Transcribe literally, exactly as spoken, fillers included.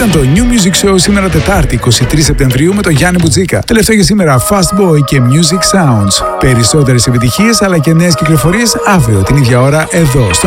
Ήταν το New Music Show σήμερα Τετάρτη εικοστή τρίτη Σεπτεμβρίου με τον Γιάννη Μπουτζίκα. Τελευταίο για σήμερα Fast Boy και Music Sounds. Περισσότερες επιτυχίες αλλά και νέες κυκλοφορίες αύριο την ίδια ώρα εδώ στο